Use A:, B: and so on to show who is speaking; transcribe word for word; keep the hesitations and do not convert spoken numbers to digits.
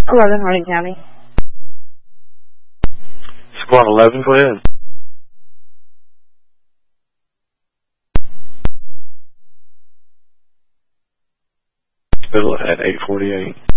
A: eleven, Harding County.
B: Squad eleven, go ahead. Hospital at eight forty-eight.